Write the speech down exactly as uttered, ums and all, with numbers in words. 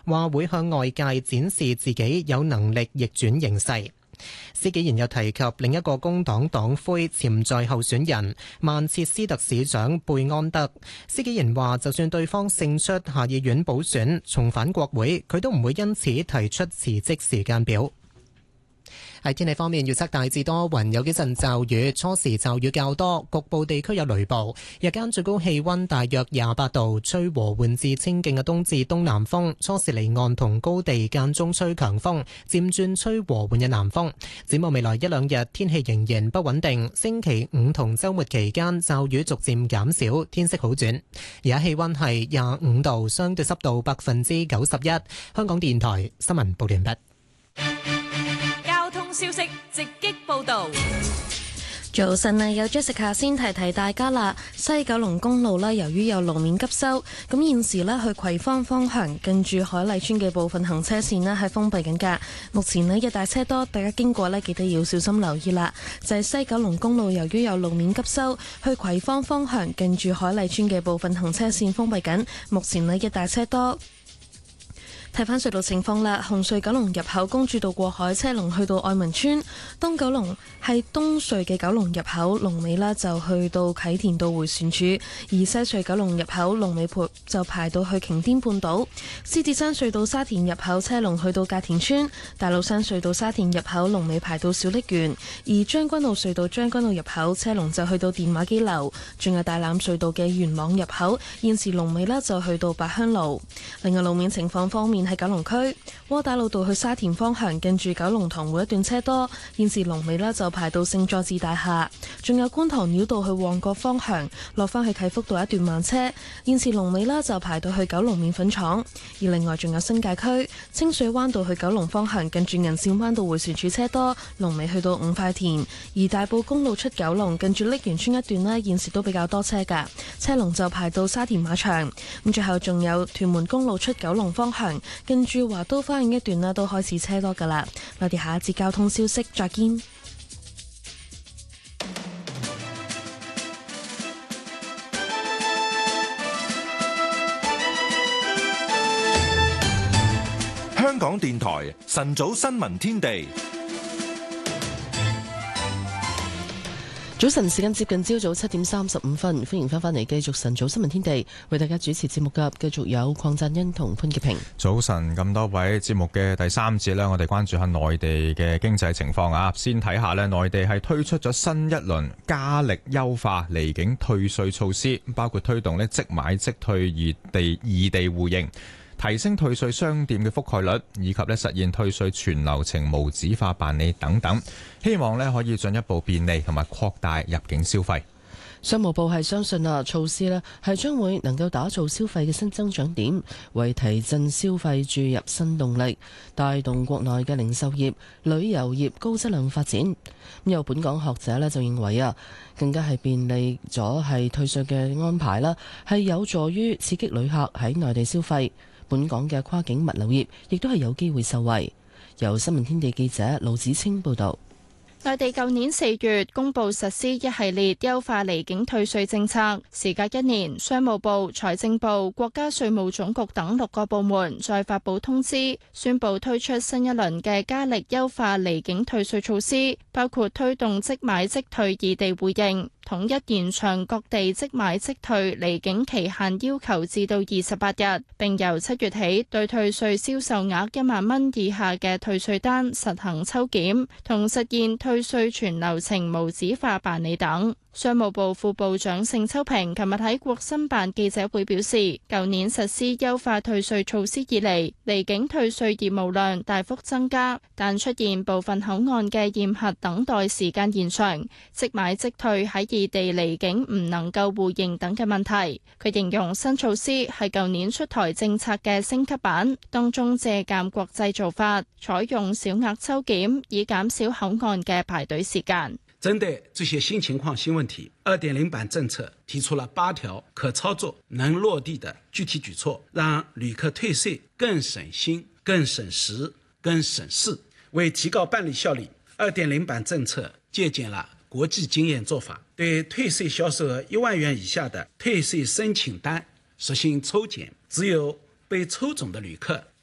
話會向外界展示自己有能力逆轉形勢。施紀賢又提及另一個工黨黨魁潛在候選人曼徹斯特市長貝安德。施紀賢話，就算對方勝出下議院補選重返國會，佢都唔會因此提出辭職時間表。喺天氣方面，預測大致多雲，有幾陣驟雨，初時驟雨較多，局部地區有雷暴。日間最高氣溫大約廿八度，吹和緩至清勁嘅東至東南風，初時離岸同高地間中吹強風，漸轉吹和緩嘅南風。展望未來一兩日，天氣仍然不穩定。星期五同週末期間驟雨逐漸減少，天色好轉。而家氣溫係廿五度，相對濕度百分之九十一。香港電台新聞報完畢。 消息直擊報道。 早晨啊，有 Jessica 先提提大家啦。西九龍公路咧，由於有路面急修，咁現時咧去葵芳方向近住海麗村嘅部分行車線咧係封閉緊㗎。目前咧一大車多，大家經過咧記得要小心留意啦。就係西九龍公路由於有路面急修，去葵芳方向近住海麗村嘅部分行車線封閉緊，目前咧一大車多。睇返隧道情況啦，紅隧九龍入口公主道過海車龍去到愛民村，東九龍係東隧嘅九龍入口龍尾啦，就去到啟田道迴旋處；而西隧九龍入口龍尾盤就排到去擎天半島。獅子山隧道沙田入口車龍去到隔田村，大老山隧道沙田入口龍尾排到小瀝源；而將軍澳隧道將軍澳入口車龍就去到電話機樓，仲有大欖隧道嘅元朗入口現時龍尾啦就去到八鄉路。另外路面情況方面，喺九龍區窩打老道去沙田方向近住九龍塘會一段車多，現時龍尾呢就排到聖佐治大廈。仲有觀塘繞道去旺角方向落返去啟福道一段慢車，現時龍尾呢就排到去九龍麵粉廠。而另外仲有新界區清水灣道去九龍方向近住銀線灣道迴旋處車多，龍尾去到五塊田。而大埔公路出九龍近住瀝源村一段呢，現時都比較多車㗎，車龍就排到沙田馬場。咁最後仲有屯門公路出九龍方向跟住華都花園一段呢都開始車多噶啦。我哋下一節交通消息再見。 香港電台晨早新聞天地。 早晨時間接近朝早七點三十五分，歡迎翻返嚟繼續晨早新聞天地，為大家主持節目嘅繼續有鄺振恩同潘潔平。 早晨咁多位，節目嘅第三節呢，我哋關注下內地嘅經濟情況啊。先睇下呢，內地係推出咗新一輪加力優化離境退稅措施，包括推動呢即買即退異地異地互認，提升退稅商店嘅覆蓋率，以及咧實現退稅全流程無紙化辦理等等，希望咧可以進一步便利同埋擴大入境消費。 商務部係相信啊，措施咧係將會能夠打造消費嘅新增長點，為提振消費注入新動力，帶動國內嘅零售業、旅遊業高質量發展。咁有本港學者咧就認為啊，更加係便利咗係退稅嘅安排啦，係有助於刺激旅客喺內地消費。本港嘅跨境物流業亦都係有機會受惠。由新聞天地記者盧子清報道。 內地舊年四月公布實施一系列優化離境退稅政策，時隔一年，商務部、財政部、國家稅務總局等六個部門再發布通知，宣布推出新一輪嘅加力優化離境退稅措施，包括推動即買即退異地互認，統一延長各地即買即退離境期限要求至到二十八日，並由七月起對退稅銷售額一萬蚊以下嘅退稅單實行抽檢，同實現退稅全流程無紙化辦理等。商務部副部長盛秋平琴日喺國新辦記者會表示，舊年實施優化退稅措施以嚟，離境退稅業務量大幅增加，但出現部分口岸嘅驗核等待時間延長，即買即退喺異地離境唔能夠互認等嘅問題。佢形容新措施係舊年出台政策嘅升級版，當中借鑑國際做法，採用小額抽檢，以減少口岸嘅排隊時間。 針對這些新情況、新問題，二點零版政策提出了八條可操作、能落地的具體舉措，讓旅客退稅更省心、更省時、更省事。為提高辦理效率，二點零版政策借鑑了國際經驗做法，對退稅銷售額一萬元以下的退稅申請單實行抽檢，只有被抽中的旅客